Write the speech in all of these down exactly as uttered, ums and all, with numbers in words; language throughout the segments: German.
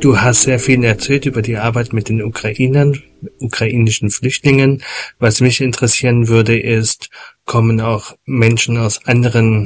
Du hast sehr viel erzählt über die Arbeit mit den Ukrainern, ukrainischen Flüchtlingen. Was mich interessieren würde, ist, kommen auch Menschen aus anderen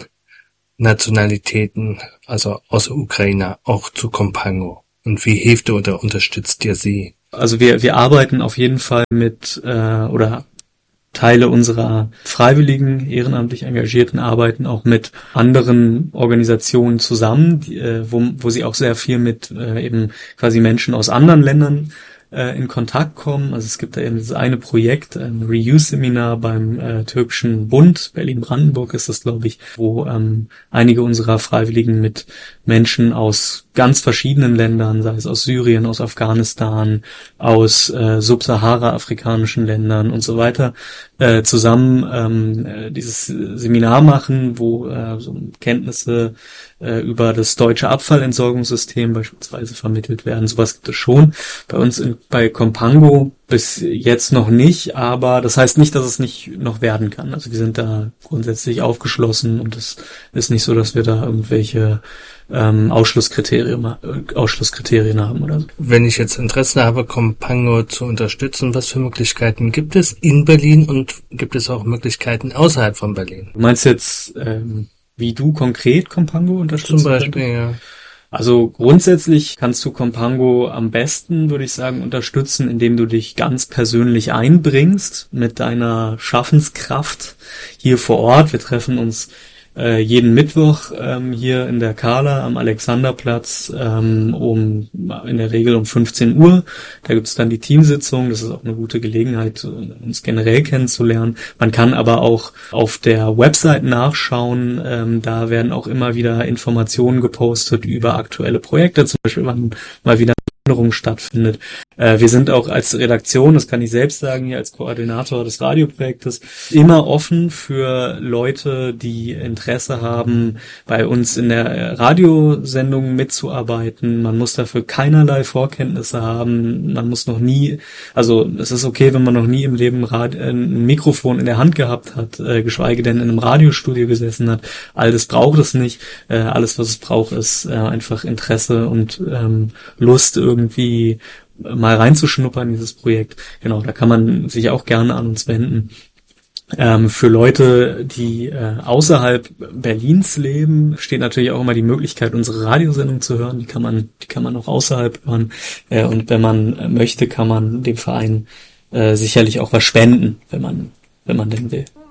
Nationalitäten, also aus Ukraine, auch zu Kompango? Und wie hilft ihr oder unterstützt ihr sie? Also wir wir arbeiten auf jeden Fall mit äh, oder Teile unserer freiwilligen, ehrenamtlich Engagierten arbeiten auch mit anderen Organisationen zusammen, die, äh, wo, wo sie auch sehr viel mit äh, eben quasi Menschen aus anderen Ländern äh, in Kontakt kommen. Also es gibt da eben dieses eine Projekt, ein Reuse-Seminar beim äh, türkischen Bund, Berlin-Brandenburg ist das, glaube ich, wo ähm, einige unserer Freiwilligen mit Menschen aus ganz verschiedenen Ländern, sei es aus Syrien, aus Afghanistan, aus äh, subsahara-afrikanischen Ländern und so weiter, äh, zusammen ähm, dieses Seminar machen, wo äh, so Kenntnisse äh, über das deutsche Abfallentsorgungssystem beispielsweise vermittelt werden. Sowas gibt es schon. Bei uns in, bei Kompango bis jetzt noch nicht, aber das heißt nicht, dass es nicht noch werden kann. Also wir sind da grundsätzlich aufgeschlossen und es ist nicht so, dass wir da irgendwelche ähm, Ausschlusskriterien, Ausschlusskriterien haben oder so. Wenn ich jetzt Interesse habe, Kompango zu unterstützen, was für Möglichkeiten gibt es in Berlin und gibt es auch Möglichkeiten außerhalb von Berlin? Du meinst jetzt, ähm, wie du konkret Kompango unterstützen? Zum Beispiel, könntest? Ja. Also grundsätzlich kannst du Kompango am besten, würde ich sagen, unterstützen, indem du dich ganz persönlich einbringst mit deiner Schaffenskraft hier vor Ort. Wir treffen uns äh, jeden Mittwoch ähm, hier in der Kala am Alexanderplatz ähm, um in der Regel um fünfzehn Uhr. Da gibt's dann die Teamsitzung. Das ist auch eine gute Gelegenheit, uns generell kennenzulernen. Man kann aber auch auf der Website nachschauen. Ähm, da werden auch immer wieder Informationen gepostet über aktuelle Projekte, zum Beispiel wann mal wieder Änderung stattfindet. Äh, wir sind auch als Redaktion, das kann ich selbst sagen, hier als Koordinator des Radioprojektes, immer offen für Leute, die Interesse haben, bei uns in der Radiosendung mitzuarbeiten. Man muss dafür keinerlei Vorkenntnisse haben. Man muss noch nie, also es ist okay, wenn man noch nie im Leben Rad, ein Mikrofon in der Hand gehabt hat, äh, geschweige denn in einem Radiostudio gesessen hat. All das braucht es nicht. Äh, alles, was es braucht, ist äh, einfach Interesse und ähm, Lust, irgendwie mal reinzuschnuppern in dieses Projekt. Genau, da kann man sich auch gerne an uns wenden. Ähm, für Leute, die äh, außerhalb Berlins leben, steht natürlich auch immer die Möglichkeit, unsere Radiosendung zu hören. Die kann man, die kann man auch außerhalb hören. Äh, und wenn man äh, möchte, kann man dem Verein äh, sicherlich auch was spenden, wenn man, wenn man denn will.